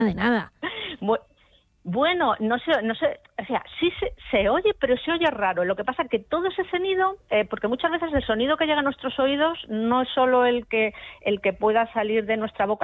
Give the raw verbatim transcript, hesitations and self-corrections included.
de nada. Bueno, no sé, no sé, o sea, sí se, se oye, pero se oye raro. Lo que pasa es que todo ese sonido, eh, porque muchas veces el sonido que llega a nuestros oídos no es solo el que el que pueda salir de nuestra boca,